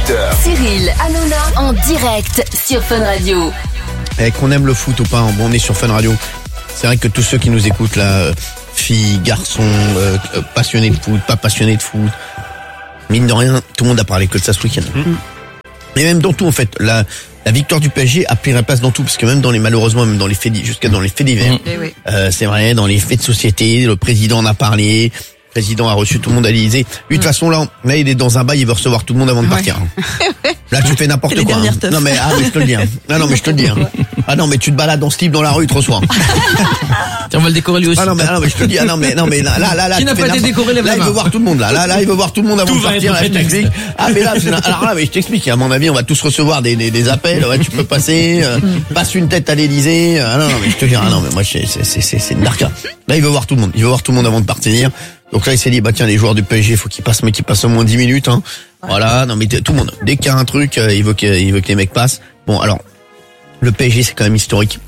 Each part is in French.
18h. Cyril Hanouna en direct sur Fun Radio. Et qu'on aime le foot ou pas, bon, on est sur Fun Radio. C'est vrai que tous ceux qui nous écoutent là, filles, garçons, passionnés de foot, pas passionnés de foot, mine de rien, tout le monde a parlé que de ça ce week-end. Et même dans tout en fait, la victoire du PSG a pris la place dans tout, parce que même malheureusement, même dans les faits, jusqu'à dans les faits divers, c'est vrai, dans les faits de société, le président en a parlé. Le président a reçu tout le monde à l'Élysée. Lui, de toute façon, là, il est dans un bail, il veut recevoir tout le monde avant de partir. Là, tu fais n'importe quoi. Non, mais, mais je te le dis. Non, mais je te le dis. Ah non, mais tu te balades en slip dans la rue, il te reçoit. Tiens, on va le décorer lui aussi. Ah non, mais je te dis, non, mais là, qui n'a pas été décoré, les là, il veut voir tout le monde, là, il veut voir tout le monde avant de partir, là, je t'explique. Ah, mais là, alors là, mais je t'explique, à mon avis, on va tous recevoir des appels, ouais, tu peux passer, passe une tête à l'Élysée, non, mais je te dis, non, mais moi, c'est une darka. Là, il veut voir tout le monde. Il veut voir tout le monde avant de partir. Donc là, il s'est dit, bah tiens, les joueurs du PSG, faut qu'ils passent, mais qu'ils passent au moins 10 minutes, hein. Voilà, non, mais tout le monde, dès qu'il y a un truc, il veut que les mecs passent. Bon, alors, le PSG, c'est quand même historique.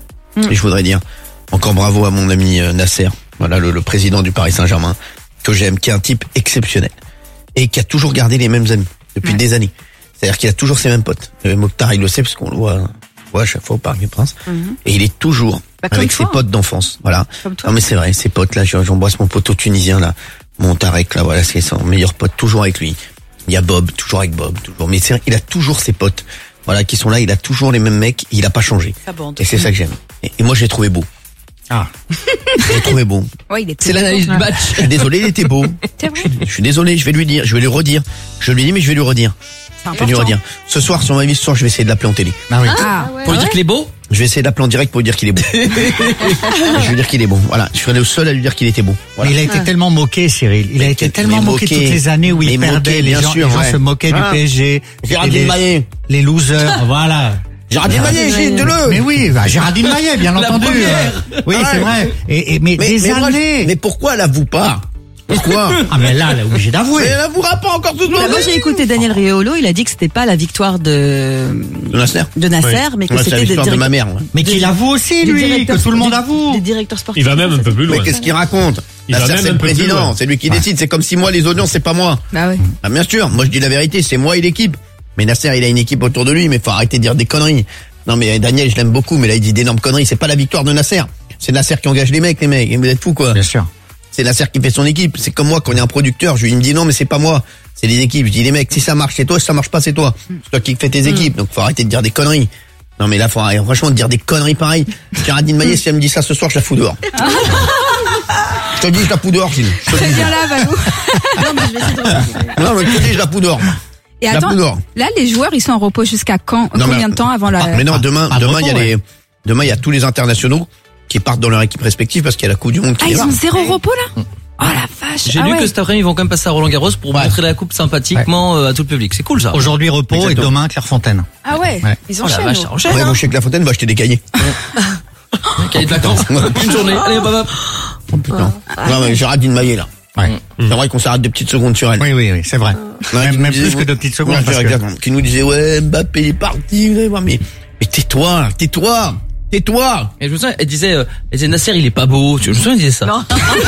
Et je voudrais dire, encore bravo à mon ami Nasser, voilà, le président du Paris Saint-Germain, que j'aime, qui est un type exceptionnel. Et qui a toujours gardé les mêmes amis, depuis des années. C'est-à-dire qu'il a toujours ses mêmes potes. Mokhtar, il le sait, parce qu'on le voit à chaque fois au Parc des Princes. Et il est toujours avec ses potes d'enfance, voilà. Non mais c'est vrai, ses potes là, j'embrasse mon poteau tunisien là, mon Tarek là, voilà, c'est son meilleur pote, toujours avec lui. Il y a Bob, toujours avec Bob, toujours. Mais c'est vrai, il a toujours ses potes, voilà, qui sont là, il a toujours les mêmes mecs, il a pas changé. Et c'est ça que j'aime. Et moi, je l'ai trouvé beau. Ah. Je l'ai trouvé beau. Ouais, il était c'est l'analyse du match. Je suis désolé, il était beau. Je suis désolé, je vais lui dire, je vais lui redire. Je lui dis, mais je vais lui redire. Je vais lui redire. Ce soir, sur ma vie, ce soir, je vais essayer de l'appeler en télé. Ah oui. Pour lui dire qu'il est beau? Je vais essayer d'appeler en direct pour lui dire qu'il est beau. Je vais dire qu'il est beau. Voilà. Je serai le seul à lui dire qu'il était beau. Voilà. Mais il a été tellement moqué, Cyril. Il a été tellement moqué toutes ces années où il perdait. Les gens se moquaient du PSG. Géraldine Maillet. Les losers. Voilà. Géraldine Maillet, dis-le. Mais oui, Géraldine Maillet, bien entendu. Oui, c'est vrai. Mais des années. Mais pourquoi elle avoue pas? Pourquoi? Ah, mais là, elle est obligée d'avouer. Mais elle avouera pas encore tout le monde. Moi, j'ai écouté Daniel Riolo, il a dit que c'était pas la victoire de Nasser, mais que c'était la victoire de ma mère. Mais qu'il avoue aussi, lui, que tout le monde avoue. Le directeur sportif. Il va même un peu plus loin. Mais qu'est-ce qu'il raconte? Nasser, c'est le président, c'est lui qui décide. C'est comme si moi, les audiences, c'est pas moi. Bah oui. Ah, bien sûr. Moi, je dis la vérité, c'est moi et l'équipe. Mais Nasser, il a une équipe autour de lui, mais faut arrêter de dire des conneries. Non, mais Daniel, je l'aime beaucoup, mais là, il dit d'énormes conneries. C'est pas la victoire de Nasser. C'est Nasser qui engage les mecs. Vous êtes fous, quoi. Bien sûr. C'est Nasser qui fait son équipe. C'est comme moi, quand il y a un producteur, il me dit non, mais c'est pas moi. C'est les équipes. Je dis les mecs, si ça marche, c'est toi. Si ça marche pas, c'est toi. C'est toi qui fais tes équipes. Donc, faut arrêter de dire des conneries. Non, mais là, faut arrêter, franchement, de dire des conneries pareilles. Géraldine Maillet, si elle me dit ça ce soir, je la fous dehors. Je te dis, je la fous dehors, Gilles. Viens là, Valou. Non, mais je vais essayer de... Non, mais je te dis, je la fous dehors. Et attends, là, les joueurs, ils sont en repos jusqu'à quand? Combien de temps avant la... Mais non, demain, il y a tous les internationaux qui partent dans leur équipe respective parce qu'il y a la Coupe du Monde qui est là. Ils ont zéro repos, là? Oh la vache. J'ai lu que cet après-midi, ils vont quand même passer à Roland-Garros pour montrer la coupe sympathiquement à tout le public. C'est cool, ça. Aujourd'hui, repos et demain, Clairefontaine. Ah ouais. Ils enchaînent. Oh la vache, ça enchaîne. Ouais, moi, chez Clairefontaine, va acheter des cahiers. Cahiers de vacances. Une journée. Allez, hop. Oh putain. Non, mais Géraldine Maillet, là. Ouais. C'est vrai qu'on s'arrête de petites secondes sur elle. Oui, c'est vrai. Même plus que de petites secondes. Qui nous disait, ouais, Mbappé est parti, vous allez voir, mais tais-toi. Et je me souviens, elle disait Nasser, il est pas beau. Je me souviens, elle disait ça. Non,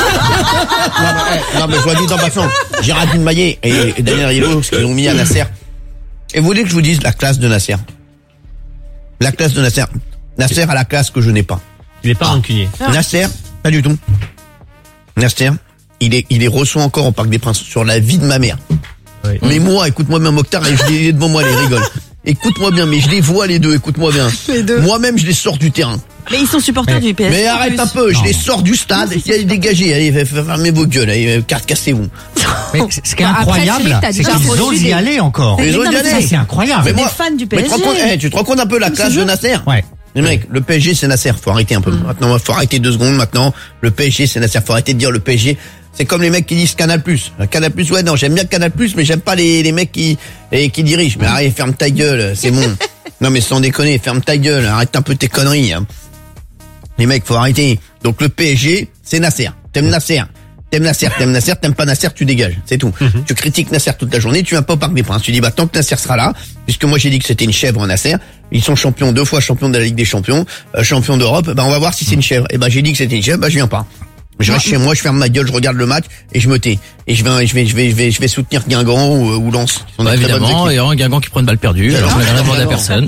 mais je vois dit dans ma façon. Géraldine Maillet et Daniel Riolo, ce qu'ils ont mis à Nasser. Et vous voulez que je vous dise la classe de Nasser? La classe de Nasser. Nasser a la classe que je n'ai pas. Il est pas rancunier. Nasser, pas du tout. Nasser, il est reçu encore au Parc des Princes sur la vie de ma mère. Oui. Mais moi, écoute-moi bien, Mokhtar, et je les devant moi, les rigole. Écoute-moi bien, mais je les vois les deux, écoute-moi bien. Moi-même, je les sors du terrain. Mais ils sont supporters du PSG. Mais arrête un peu, je les sors du stade, allez dégagez, allez, fermez vos gueules, allez, cassez-vous. Mais ce qui est incroyable, c'est qu'ils osent y aller encore. Ils osent y aller. C'est incroyable. C'est des fans du PSG. Tu te rends compte un peu la classe de Nasser? Ouais. Les mecs, le PSG c'est Nasser, faut arrêter un peu. Maintenant, faut arrêter 2 secondes maintenant. Le PSG c'est Nasser, faut arrêter de dire le PSG. C'est comme les mecs qui disent Canal+. Canal+, ouais, non, j'aime bien Canal+, mais j'aime pas les mecs qui dirigent. Mais arrête, ferme ta gueule, c'est bon. Non, mais sans déconner, ferme ta gueule, arrête un peu tes conneries, hein. Les mecs, faut arrêter. Donc, le PSG, c'est Nasser. T'aimes Nasser, t'aimes pas Nasser, tu dégages. C'est tout. Tu critiques Nasser toute la journée, tu viens pas au Parc des Princes. Tu dis, bah, tant que Nasser sera là, puisque moi j'ai dit que c'était une chèvre, Nasser, ils sont champions 2 fois champions de la Ligue des Champions, champions d'Europe, bah, on va voir si c'est une chèvre. Et bah, j'ai dit que c'était une chèvre, bah, je viens pas. Je reste chez moi, je ferme ma gueule, je regarde le match et je me tais. Et je vais soutenir Guingamp ou Lens. Évidemment, et un Guingamp qui prend une balle perdue. Alors on n'a rien demandé à personne.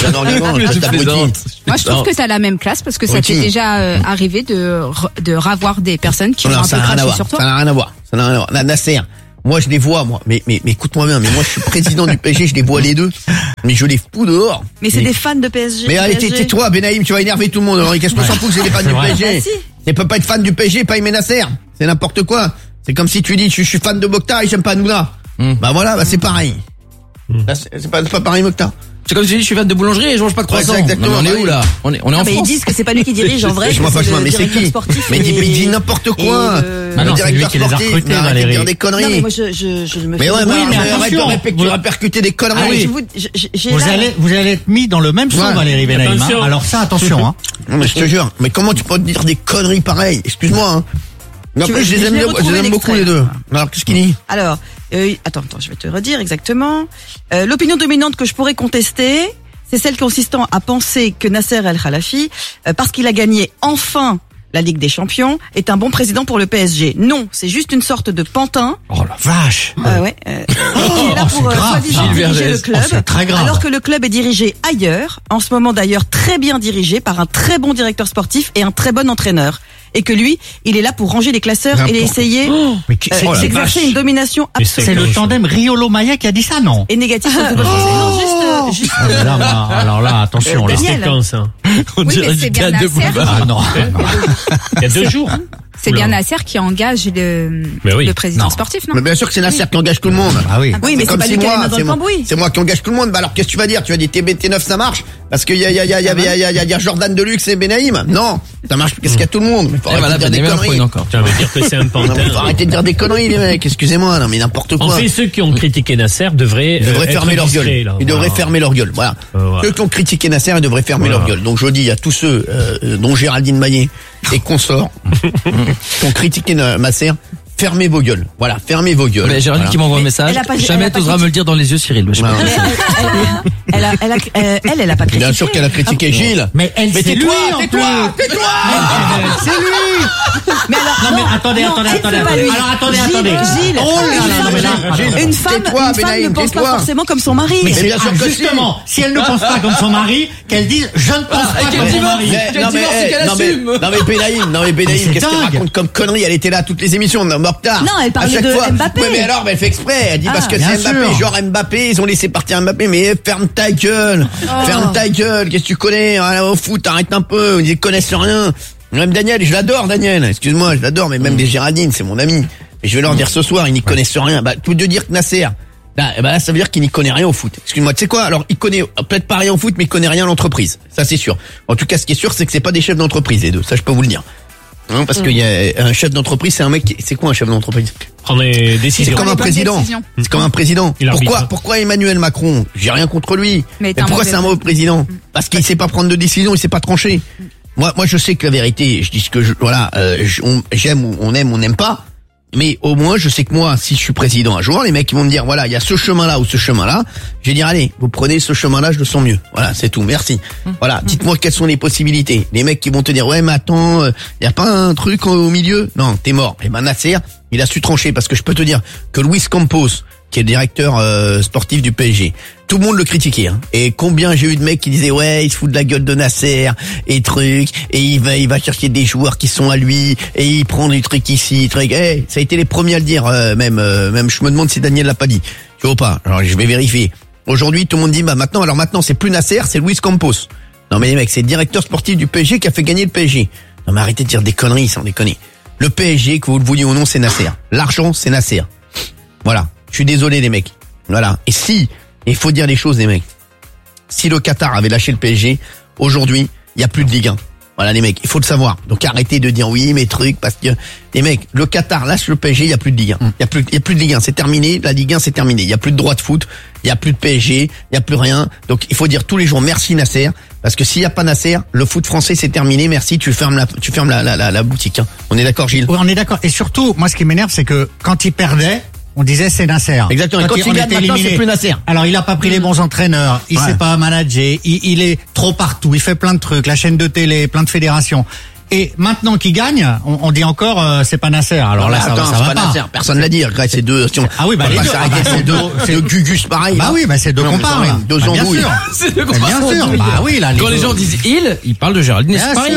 Moi, je trouve que t'as la même classe parce que ça t'est déjà arrivé de ravoir des personnes qui ont un peu craché sur toi. Ça n'a rien à voir. Nasser. Moi, je les vois, mais écoute-moi bien, mais moi, je suis président du PSG, je les vois les deux. Mais je les fous dehors. Mais c'est des fans de PSG. Mais allez, tais-toi, Benaïm, tu vas énerver tout le monde. Alors, qu'est-ce qu'on s'en fout que c'est des fans du PSG? Tu peux pas être fan du PSG, pas aimer Nasser. C'est n'importe quoi. C'est comme si tu dis, je suis fan de Mokhtar et j'aime pas Nouna. Bah voilà, c'est pareil. C'est pas pareil, Mokhtar. C'est comme si je suis fan de boulangerie et je mange pas de croissant. Exactement. On est où là? On est en France. Mais ils disent que c'est pas lui qui dirige en vrai. Je m'en fâche, mais c'est qui? Mais il dit n'importe quoi. Le directeur sportif, arrête de dire des conneries. Non, mais moi je me fais. Mais ouais, mais arrête de répercuter des conneries. Vous allez être mis dans le même saut, Valérie Benaïm. Alors ça, attention. Non, mais je te jure. Mais comment tu peux dire des conneries pareilles? Excuse-moi. Mais après, je les aime beaucoup les deux. Alors, qu'est-ce qu'il dit? Alors, attends, je vais te redire exactement. L'opinion dominante que je pourrais contester, c'est celle consistant à penser que Nasser El Khelaïfi, parce qu'il a gagné enfin la Ligue des Champions, est un bon président pour le PSG. Non, c'est juste une sorte de pantin. Oh la vache! Ouais. Qui est là pour soi-disant diriger le club, c'est très grave. alors que le club est dirigé ailleurs, en ce moment d'ailleurs très bien dirigé par un très bon directeur sportif et un très bon entraîneur. Et que lui, il est là pour ranger les classeurs et essayer d'exercer une domination absolue. C'est le tandem Riolo-Maya qui a dit ça, non? Et négatif sur le football français. Non, juste. Alors là, attention. Daniel. On dirait c'est du bien théâtre de Nasser. boulevard. Ah non. Il y a 2 jours. C'est bien Nasser qui engage le président sportif, non? Mais bien sûr que c'est Nasser qui engage tout le monde. Ah oui. Oui, mais c'est pas lui qui a les mains dans le cambouis. C'est moi qui engage tout le monde. Bah alors qu'est-ce que tu vas dire? Tu vas dire TBT9 ça marche? Parce qu'il y a Jordan Deluxe et Benaïm? Non. Ça marche parce qu'il y a tout le monde. Mais faut arrêter de dire des conneries. Ça veut dire que c'est un pantin. Faut arrêter de dire des conneries, les mecs. Excusez-moi. Non, mais n'importe quoi. En fait, ceux qui ont critiqué Nasser devraient fermer leur gueule. Ils devraient fermer leur gueule. Voilà. Ceux qui ont critiqué Nasser, ils devraient fermer leur gueule. Donc je dis à tous ceux dont Géraldine Maillet et consorts qui ont critiqué Nasser, fermez vos gueules. Voilà, fermez vos gueules. Mais Géraldine qui m'envoie un message. Jamais t'oseras me le dire dans les yeux, Cyril. Elle a pas critiqué. Bien sûr qu'elle a critiqué Gilles. Mais tais-toi. C'est lui. Mais alors, non, mais attendez. Alors attendez. Gilles, une femme ne pense pas forcément comme son mari. Mais bien sûr que justement, si elle ne pense pas comme son mari, qu'elle dise je ne pense pas comme mon mari. Non mais Benaïm, qu'est-ce qu'elle raconte comme connerie? Elle était là à toutes les émissions. Mokhtar. Non, elle parlait de Mbappé. Ouais, mais alors, elle fait exprès. Elle dit parce que c'est Mbappé, genre Mbappé, ils ont laissé partir Mbappé, mais ferme ta gueule. Ferme ta gueule. Qu'est-ce que tu connais au foot? Arrête un peu. Ils connaissent rien. Même Daniel, je l'adore, Daniel. Excuse-moi, je l'adore, mais même des Géraldine, c'est mon ami. Et je vais leur dire ce soir, ils n'y connaissent rien. Bah, tout de dire que Nasser, là, ça veut dire qu'il n'y connaît rien au foot. Excuse-moi, tu sais quoi? Alors, il connaît peut-être pas rien au foot, mais il connaît rien à l'entreprise. Ça, c'est sûr. En tout cas, ce qui est sûr, c'est que c'est pas des chefs d'entreprise, les deux. Ça, je peux vous le dire. Non, parce qu'il y a un chef d'entreprise, c'est un mec c'est quoi un chef d'entreprise? Prendre des décisions. C'est comme un président. C'est comme un président. Pourquoi Emmanuel Macron? J'ai rien contre lui. Mais pourquoi c'est un mauvais président? Parce qu'il sait pas prendre de décision, il sait pas trancher. Moi, je sais que la vérité, je dis ce que j'aime ou on n'aime pas. Mais au moins, je sais que moi, si je suis président un jour, les mecs, ils vont me dire, voilà, il y a ce chemin-là ou ce chemin-là. Je vais dire, allez, vous prenez ce chemin-là, je le sens mieux. Voilà, c'est tout, merci. Voilà, dites-moi quelles sont les possibilités. Les mecs qui vont te dire, ouais, mais attends, y a pas un truc au milieu? Non, t'es mort. Et ben, Nasser, il a su trancher parce que je peux te dire que Luis Campos, qui est le directeur sportif du PSG, tout le monde le critiquait. Hein. Et combien j'ai eu de mecs qui disaient ouais, il se fout de la gueule de Nasser et truc, et il va chercher des joueurs qui sont à lui et il prend des trucs ici, trucs. Ça a été les premiers à le dire. Même je me demande si Daniel l'a pas dit. Tu vois pas? Alors je vais vérifier. Aujourd'hui, tout le monde dit bah maintenant c'est plus Nasser, c'est Luis Campos. Non mais les mecs, c'est le directeur sportif du PSG qui a fait gagner le PSG. Non mais arrêtez de dire des conneries, sans déconner. Le PSG, que vous le vouliez ou non, c'est Nasser. L'argent, c'est Nasser. Voilà. Je suis désolé les mecs. Voilà. Et il faut dire les choses les mecs. Si le Qatar avait lâché le PSG, aujourd'hui, il n'y a plus de Ligue 1. Voilà les mecs, il faut le savoir. Donc arrêtez de dire oui mais trucs parce que les mecs, le Qatar lâche le PSG, il n'y a plus de Ligue 1. Il y a plus de Ligue 1, c'est terminé, la Ligue 1 c'est terminé. Il n'y a plus de droit de foot, il n'y a plus de PSG, il n'y a plus rien. Donc il faut dire tous les jours merci Nasser parce que s'il n'y a pas Nasser, le foot français c'est terminé. Merci, tu fermes la boutique. Hein. On est d'accord Gilles? Oui, on est d'accord. Et surtout, moi ce qui m'énerve c'est que quand il perdait, on disait c'est Nasser. Exactement. Quand il gagne maintenant, c'est plus Nasser. Alors il a pas pris les bons entraîneurs, il sait pas manager, il est trop partout, il fait plein de trucs, la chaîne de télé, plein de fédérations. Et maintenant qu'il gagne, on dit encore c'est pas Nasser. Alors là, ça va pas. Nasser. Personne l'a dit. Après, c'est deux. Ah oui, bah les deux. C'est deux gugus pareil. Bah oui, bah c'est deux qu'on parle. Deux andouilles. C'est deux Bien sûr. Bah oui, là. Quand les gens disent ils parlent de Géraldine. C'est pareil.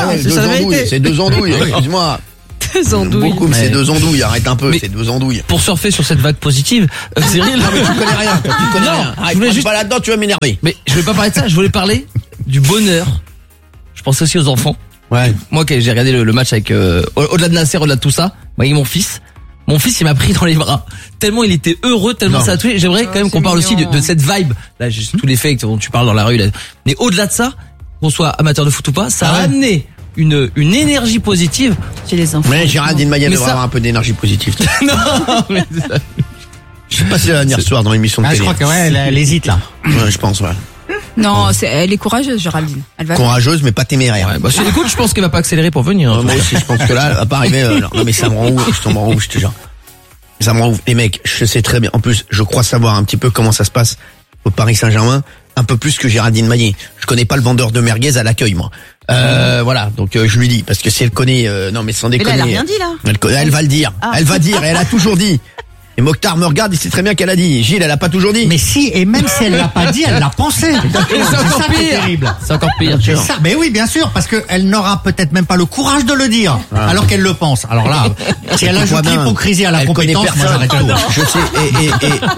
C'est deux andouilles. Excuse-moi. Beaucoup, mais c'est deux andouilles. Arrête un peu. C'est deux andouilles. Pour surfer sur cette vague positive, Cyril. Non, mais tu connais rien. Tu connais rien. Je voulais juste pas là-dedans. Tu vas m'énerver. Mais je voulais pas parler de ça. Je voulais parler du bonheur. Je pense aussi aux enfants. Ouais. Moi, j'ai regardé le match avec au-delà de Nasser, au-delà de tout ça, moi, avec mon fils, il m'a pris dans les bras. Tellement il était heureux, tellement ça a tué. J'aimerais quand même qu'on parle aussi de cette vibe. Là, juste tous les faits dont tu parles dans la rue. Là. Mais au-delà de ça, qu'on soit amateur de foot ou pas, ça a amené une énergie positive chez les enfants. Mais Géraldine Maillet devrait avoir un peu d'énergie positive. Non, mais je sais pas si elle va venir ce soir dans l'émission de télé. Je crois que elle hésite là. Ouais, je pense, ouais. Non, elle est courageuse, Géraldine. Elle va courageuse, mais pas téméraire. Ouais, bah, écoute, je pense qu'elle va pas accélérer pour venir. Moi aussi, je pense que là, elle va pas arriver. Non, mais ça me rend ouf, je te jure. Ça me rend ouf. Les mecs, je sais très bien. En plus, je crois savoir un petit peu comment ça se passe au Paris Saint-Germain. Un peu plus que Géraldine Maillet. Je connais pas le vendeur de merguez à l'accueil, moi. Voilà. Donc, je lui dis, parce que si elle connaît, non, mais sans déconner. Mais là, elle a rien dit, là. Elle va le dire. Elle va dire, et elle a toujours dit. Et Mokhtar me regarde, il sait très bien qu'elle a dit. Gilles, elle a pas toujours dit. Mais si, et même si elle l'a pas dit, elle l'a pensé. C'est encore pire. Terrible. C'est encore pire. C'est ça. Mais oui, bien sûr, parce que elle n'aura peut-être même pas le courage de le dire, alors qu'elle le pense. Alors là, si elle ajoute l'hypocrisie à la compétence, moi j'arrête tout. Je sais, et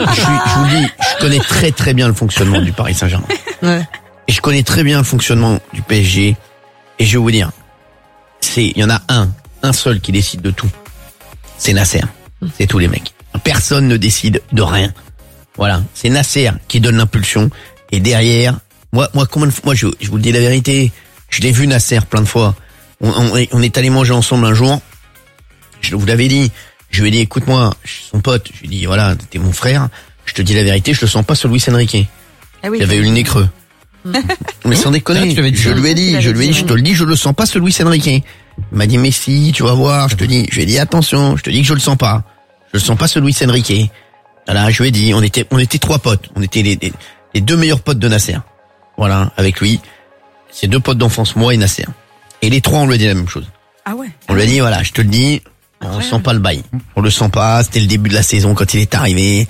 je vous le dis, je connais très très bien le fonctionnement du Paris Saint-Germain. Ouais. Et je connais très bien le fonctionnement du PSG. Et je vais vous dire, il y en a un seul qui décide de tout. C'est Nasser. C'est tous les mecs. Personne ne décide de rien. Voilà, c'est Nasser qui donne l'impulsion. Et derrière, moi, je vous le dis la vérité, je l'ai vu Nasser plein de fois. On est allé manger ensemble un jour. Je vous l'avais dit. Je lui ai dit, écoute-moi, je suis son pote. Je lui ai dit, voilà, t'es mon frère. Je te dis la vérité, je le sens pas sur Luis Enrique. Ah oui, il avait eu le nez creux. Mais sans déconner, je lui ai dit, je te le dis, je le sens pas sur Luis Enrique. Il m'a dit, mais si, tu vas voir, je lui ai dit, attention, je te dis que je le sens pas. Je le sens pas ce Luis Enrique. Voilà, je lui ai dit, on était trois potes. On était les deux meilleurs potes de Nasser. Voilà, avec lui. Ses deux potes d'enfance, moi et Nasser. Et les trois, on lui a dit la même chose. Ah ouais. On lui a dit, voilà, je te le dis, on sent pas le bail. On le sent pas, c'était le début de la saison quand il est arrivé.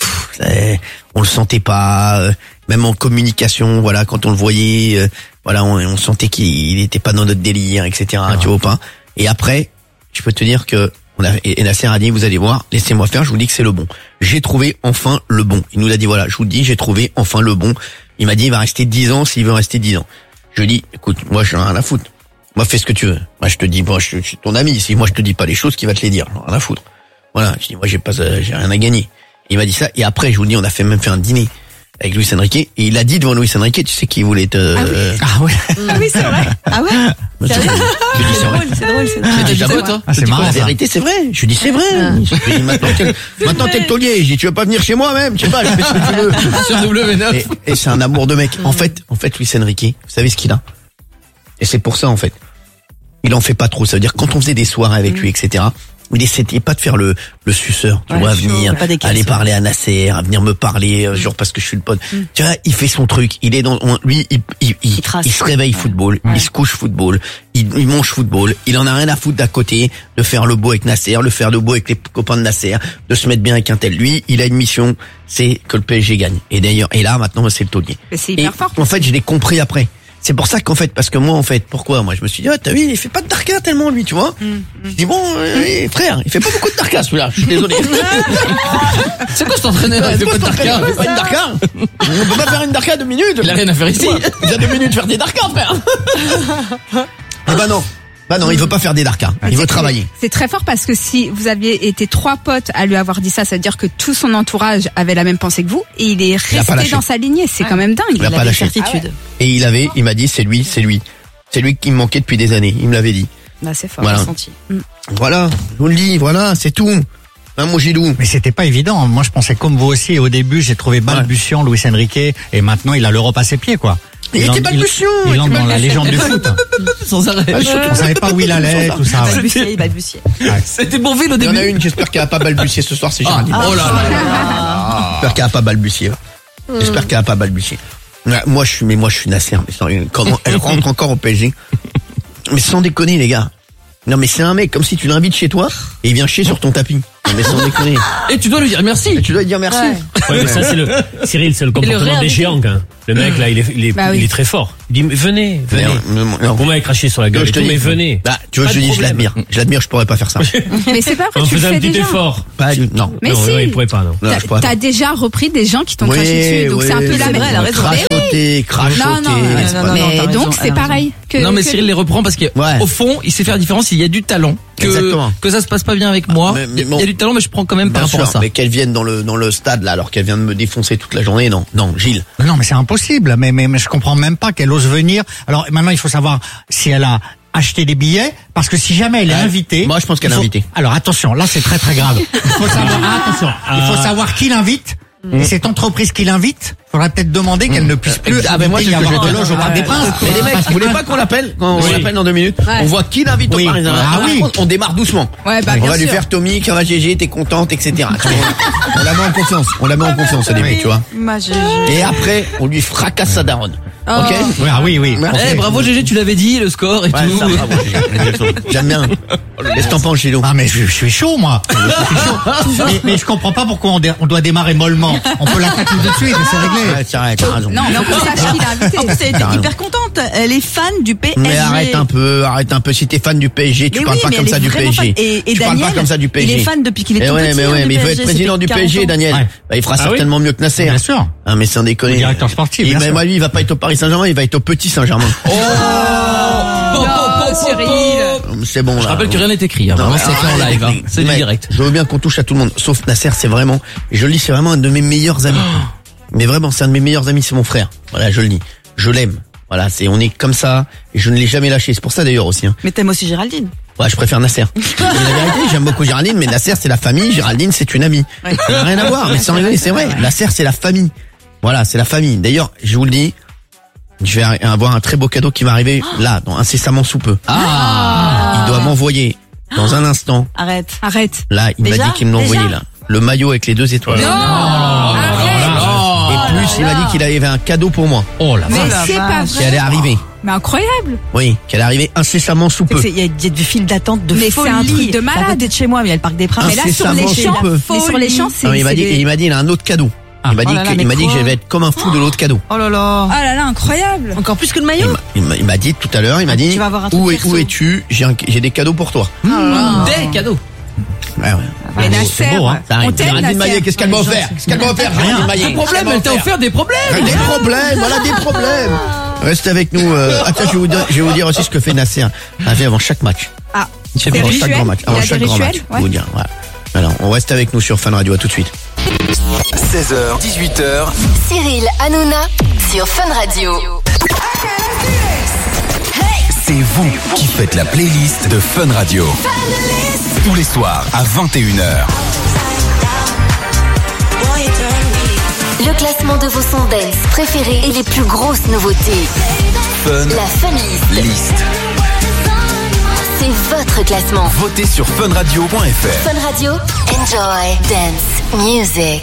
On le sentait pas, même en communication, voilà, quand on le voyait, voilà, on sentait qu'il était pas dans notre délire, etc., tu vois pas. Et après, je peux te dire que et Nasser a dit, vous allez voir, laissez-moi faire, je vous dis que c'est le bon. J'ai trouvé enfin le bon. Il nous l'a dit, voilà, je vous le dis, j'ai trouvé enfin le bon. Il m'a dit, il va rester 10 ans s'il veut rester 10 ans. Je lui ai dit, écoute, moi, j'ai rien à foutre. Moi, fais ce que tu veux. Moi, je te dis, moi, je suis ton ami. Si moi, je te dis pas les choses, qui va te les dire? Rien à foutre. Voilà. Je dis, moi, j'ai rien à gagner. Et il m'a dit ça. Et après, je vous dis, on a même fait un dîner avec Luis Enrique. Et il a dit devant Luis Enrique, tu sais qu'il voulait te... Ah ouais. Ah oui, c'est vrai. Ah ouais. C'est drôle. C'est marrant. La vérité, c'est vrai. Je lui dis, c'est vrai. Je lui dis, maintenant, t'es le taulier. Je dis, tu veux pas venir chez moi, même? Je sais pas, je fais ce que tu veux. Sur W9. Et c'est un amour de mec. En fait, Luis Enrique, vous savez ce qu'il a? Et c'est pour ça, en fait. Il en fait pas trop. Ça veut dire, quand on faisait des soirées avec lui, etc., il essayait pas de faire le suceur, tu vois, venir, aller parler à Nasser, à venir me parler, genre parce que je suis le pote. Tu vois, il fait son truc, il est lui, il se réveille football, il se couche football, il mange football, il en a rien à foutre d'à côté, de faire le beau avec Nasser, le faire le beau avec les copains de Nasser, de se mettre bien avec un tel. Lui, il a une mission, c'est que le PSG gagne. Et d'ailleurs, là, maintenant, c'est le taulier. C'est hyper fort. En fait, je l'ai compris après. C'est pour ça qu'en fait, parce que moi, en fait, pourquoi? Moi, je me suis dit, t'as vu, il fait pas de darka tellement, lui, tu vois. Je dis, bon, frère, il fait pas beaucoup de darka, celui-là. Je suis désolé. C'est quoi cet entraîneur? Il fait pas de darka. Il fait pas une darka. On peut pas faire une darka 2 minutes. Il a rien à faire ici. Il a 2 minutes de faire des darkas, frère. Bah non, il veut pas faire des darkas. Il veut travailler. C'est très fort parce que si vous aviez été 3 potes à lui avoir dit ça, ça veut dire que tout son entourage avait la même pensée que vous et il est resté dans sa lignée. C'est quand même dingue. Il a pas lâché. Certitude. Et il m'a dit, c'est lui. C'est lui qui me manquait depuis des années. Il me l'avait dit. Bah, c'est fort, voilà. ressenti. Voilà, je vous le dis, voilà, c'est tout. Hein, mon Gilou. Mais c'était pas évident. Moi, je pensais comme vous aussi. Au début, j'ai trouvé balbutiant Luis Enrique, et maintenant, il a l'Europe à ses pieds, quoi. Il était balbutiant. Il entre dans la légende du foot. Sans arrêt. On savait pas où il allait, tout ça. Il balbutiait. C'était pour ville au début. Il y en a une, j'espère qu'elle a pas balbutié ce soir, c'est Géraldine. Oh là là. J'espère qu'elle a pas balbutié. J'espère qu'elle a pas balbutié. Moi, je suis Nasser. Comment elle rentre encore au PSG? Mais sans déconner, les gars. Non, mais c'est un mec comme si tu l'invites chez toi et il vient chier sur ton tapis. Non, mais sans déconner. Et tu dois lui dire merci. Et tu dois lui dire merci. Ouais, mais ça Cyril, c'est le comportement des géants, hein. Le mec là, il est très fort. Il dit mais venez. Vous m'avez craché sur la gueule. Mais venez. Bah, tu vois, je dis, je l'admire, je pourrais pas faire ça. Mais c'est pas vrai, on tu le faisait fais un petit déjà. effort. Non. Mais non, si. il pourrait pas, non. T'as déjà repris des gens qui t'ont craché dessus, donc c'est un peu la même. elle a raison. Crachoté. Non, Mais t'as donc raison, c'est elle a pareil. Non mais Cyril les reprend parce que au fond il sait faire la différence. Il y a du talent que ça se passe pas bien avec moi. Mais bon. Il y a du talent mais je prends quand même par rapport à ça. Mais qu'elle vienne dans le stade là alors qu'elle vient de me défoncer toute la journée, non, Gilles. Non, mais c'est impossible. Mais je comprends même pas qu'elle ose venir. Alors maintenant, il faut savoir si elle a acheté des billets, parce que si jamais elle est invitée. Moi, je pense qu'elle est invitée. Alors attention, là c'est très très grave. Il faut savoir qui l'invite. Et cette entreprise qui l'invite, faudrait peut-être demander qu'elle ne puisse plus y avoir de loge au Parc des Princes. Mais les mecs, vous voulez pas qu'on l'appelle quand on l'appelle dans 2 minutes? On voit qui l'invite au Parisien. Ah oui. On démarre doucement. Ouais, bah, on va lui faire Tommy, comment va GG, t'es contente, etc. On la met en confiance. On la met en confiance au début, tu vois. Et après, on lui fracasse sa daronne. Ok? Oui. Bravo GG, tu l'avais dit, le score et tout. Ça, bravo, GG. J'aime bien. Laisse t'en pencher, Gilou. Ah mais je suis chaud moi. mais je comprends pas pourquoi on doit démarrer mollement. On peut l'attaquer tout de suite et c'est réglé. Ouais, c'est vrai, t'as raison. Non, mais on sache qui l'a invité. En plus, elle était hyper contente. Elle est fan du PSG. Mais arrête un peu. Si t'es fan du PSG, tu parles pas comme ça du PSG. Et tu parles pas comme ça du PSG. Il est fan depuis qu'il est tout petit. Mais il veut être président du PSG, Daniel. Bah, il fera certainement mieux que Nasser. Bien sûr. Ah, mais sans déconner. Directeur sportif. Bien sûr. Moi, lui, il va pas être au Paris Saint-Germain, il va être au Petit Saint-Germain. C'est bon, là. Je rappelle que rien n'est écrit, hein. Vraiment, c'est fait en live, hein. C'est du direct. Je veux bien qu'on touche à tout le monde, sauf Nasser, c'est vraiment, je le dis, c'est vraiment un de mes meilleurs amis. Mais vraiment, c'est un de mes meilleurs amis, c'est mon frère. Voilà, je le dis. Je l'aime. Voilà, on est comme ça, et je ne l'ai jamais lâché. C'est pour ça d'ailleurs aussi, hein. Mais t'aimes aussi Géraldine. Ouais, je préfère Nasser. La vérité, j'aime beaucoup Géraldine, mais Nasser, c'est la famille, Géraldine, c'est une amie. Ça n'a rien à voir, mais sans rigoler, c'est vrai. Nasser, c'est la famille. Voilà, c'est la famille. D'ailleurs, je vous le dis, je vais avoir un très beau cadeau qui va arriver là, dans incessamment sous peu. Il doit m'envoyer dans un instant. Arrête. Là, il m'a dit qu'il me l'envoyait là. Le maillot avec les 2 étoiles. Et plus, il m'a dit qu'il avait un cadeau pour moi. Mais c'est pas Qui vrai. allait arriver. Mais incroyable. Oui, qui allait arriver incessamment sous peu. Il y a du fil d'attente de Mais folie. c'est un truc de malade. À côté de chez moi, mais il y a le Parc des Princes. Mais là, sur les champs, c'est. Non, il m'a dit, il a un autre cadeau. Il m'a dit que je vais être comme un fou de l'autre cadeau. Oh là là. Ah là là, incroyable. Encore plus que le maillot. Il m'a dit tout à l'heure, il m'a dit, tu vas avoir un truc perso. où es-tu? J'ai des cadeaux pour toi. Des cadeaux. Ouais. Mais Nasser, on t'aime, Géraldine Maillet, Nasser. qu'est-ce qu'elle m'a offert? Géraldine Maillet. Des problèmes, elle t'a offert des problèmes. Des problèmes, voilà des problèmes. Reste avec nous. Attends, je vais vous dire aussi ce que fait Nasser. Avant chaque match. Ah, C'est avant chaque grand match. Avant chaque grand match. Je vais vous dire. Voilà. Alors, on reste avec nous sur Fun Radio. À tout de suite. 16h, 18h. Cyril Hanouna sur Fun Radio. C'est vous qui faites la playlist de Fun Radio. Tous les soirs à 21h. Le classement de vos sons dance préférés et les plus grosses nouveautés. Fun La Fun List. C'est votre classement. Votez sur funradio.fr. Fun Radio, enjoy dance music.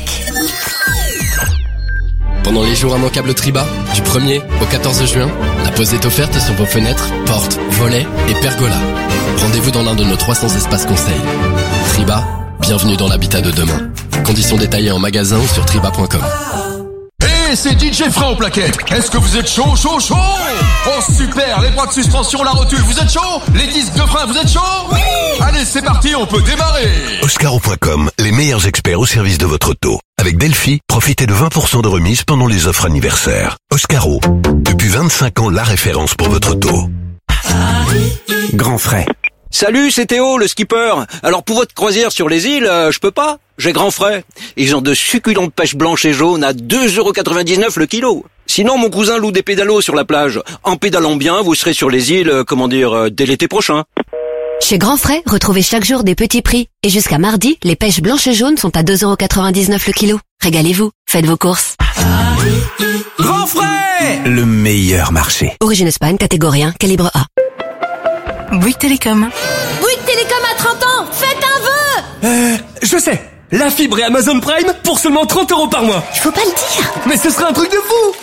Pendant les jours immanquables Triba, du 1er au 14 juin, la pause est offerte sur vos fenêtres, portes, volets et pergolas. Rendez-vous dans l'un de nos 300 espaces conseils. Triba, bienvenue dans l'habitat de demain. Conditions détaillées en magasin ou sur triba.com. Hey, c'est DJ Frein au plaquettes. Est-ce que vous êtes chaud? Oh super, les bras de suspension, la rotule, vous êtes chaud? Les disques de frein, vous êtes chaud? Oui. Allez, c'est parti, on peut démarrer. Oscaro.com, les meilleurs experts au service de votre auto. Avec Delphi, profitez de 20% de remise pendant les offres anniversaires. Oscaro, depuis 25 ans la référence pour votre auto. Grand frais. Salut, c'est Théo, le skipper. Alors pour votre croisière sur les îles, je peux pas. J'ai grand frais. Ils ont de succulentes pêches blanches et jaunes à 2,99€ le kilo. Sinon, mon cousin loue des pédalos sur la plage. En pédalant bien, vous serez sur les îles, dès l'été prochain. Chez Grand Frais, retrouvez chaque jour des petits prix. Et jusqu'à mardi, les pêches blanches et jaunes sont à 2,99€ le kilo. Régalez-vous, faites vos courses. Grand frais, le meilleur marché. Origine Espagne, catégorie 1, calibre A. Bouygues Télécom. Bouygues Télécom à 30 ans, faites un vœu! Je sais, la fibre et Amazon Prime pour seulement 30€ par mois. Il faut pas le dire. Mais ce serait un truc de fou.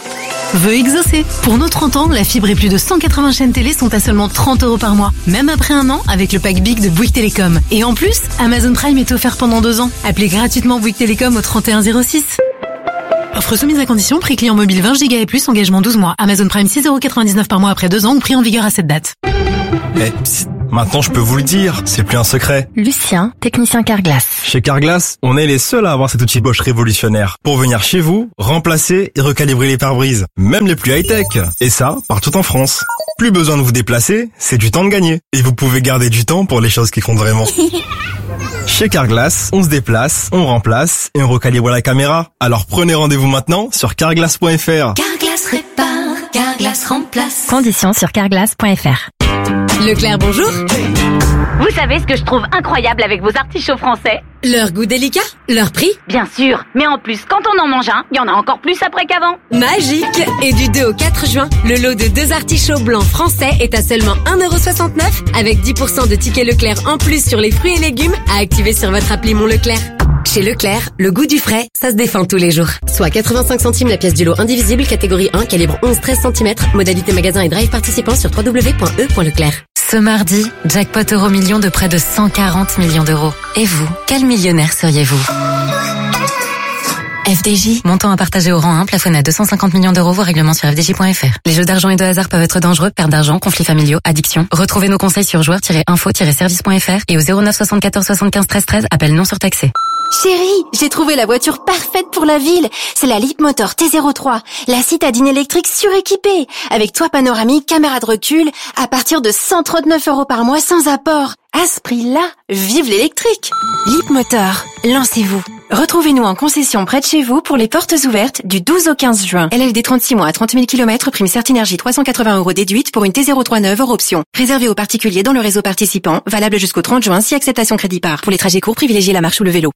veut exaucer. Pour nos 30 ans, la fibre et plus de 180 chaînes télé sont à seulement 30 € par mois. Même après un an, avec le pack Big de Bouygues Télécom. Et en plus, Amazon Prime est offert pendant 2 ans. Appelez gratuitement Bouygues Télécom au 3106. Offre soumise à condition, prix client mobile 20 Go et plus, engagement 12 mois. Amazon Prime 6,99 € par mois après 2 ans ou prix en vigueur à cette date. Eh, psst, maintenant je peux vous le dire, c'est plus un secret. Lucien, technicien Carglass. Chez Carglass, on est les seuls à avoir cet outil Bosch révolutionnaire pour venir chez vous, remplacer et recalibrer les pare-brises, même les plus high-tech. Et ça, partout en France. Plus besoin de vous déplacer, c'est du temps de gagner. Et vous pouvez garder du temps pour les choses qui comptent vraiment. Chez Carglass, on se déplace, on remplace et on recalibre la caméra. Alors prenez rendez-vous maintenant sur carglass.fr. Carglass répare, Carglass remplace. Conditions sur carglass.fr. Leclerc, bonjour. Vous savez ce que je trouve incroyable avec vos artichauts français? Leur goût délicat, leur prix. Bien sûr, mais en plus, quand on en mange un, il y en a encore plus après qu'avant. Magique. Et du 2 au 4 juin, le lot de 2 artichauts blancs français est à seulement 1,69 € avec 10% de tickets Leclerc en plus sur les fruits et légumes à activer sur votre appli Mon Leclerc. Chez Leclerc, le goût du frais, ça se défend tous les jours. Soit 85 centimes la pièce du lot indivisible, catégorie 1, calibre 11-13 cm, modalité magasin et drive participant sur www.e.leclerc. Ce mardi, jackpot euro-million de près de 140 millions d'euros. Et vous, quel millionnaire seriez-vous? FDJ, montant à partager au rang 1, plafonné à 250 millions d'euros, vos règlements sur fdj.fr. Les jeux d'argent et de hasard peuvent être dangereux, perte d'argent, conflits familiaux, addiction. Retrouvez nos conseils sur joueurs-info-service.fr et au 09 74 75 13 13, appel non surtaxé. Chérie, j'ai trouvé la voiture parfaite pour la ville. C'est la Leapmotor T03, la citadine électrique suréquipée, avec toit panoramique, caméra de recul, à partir de 139 € par mois sans apport. À ce prix-là, vive l'électrique. Leapmotor, lancez-vous. Retrouvez-nous en concession près de chez vous pour les portes ouvertes du 12 au 15 juin. LLD 36 mois à 30 000 km, prime Certinergie 380 € déduite pour une T03 neuve hors option. Réservé aux particuliers dans le réseau participant, valable jusqu'au 30 juin si acceptation crédit par. Pour les trajets courts, privilégiez la marche ou le vélo.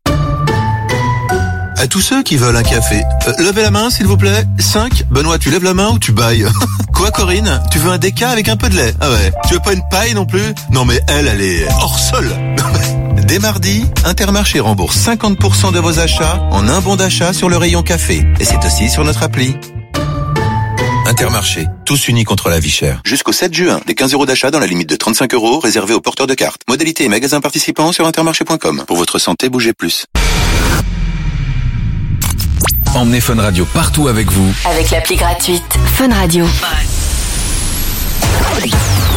À tous ceux qui veulent un café, levez la main s'il vous plaît. 5. Benoît, tu lèves la main ou tu bailles? Quoi Corinne? Tu veux un déca avec un peu de lait? Ah ouais. Tu veux pas une paille non plus? Non mais elle est hors sol. Dès mardi, Intermarché rembourse 50% de vos achats en un bon d'achat sur le rayon café. Et c'est aussi sur notre appli. Intermarché, tous unis contre la vie chère. Jusqu'au 7 juin, des 15 € d'achat dans la limite de 35 € réservés aux porteurs de cartes. Modalité et magasins participants sur intermarché.com. Pour votre santé, bougez plus. Emmenez Fun Radio partout avec vous. Avec l'appli gratuite Fun Radio.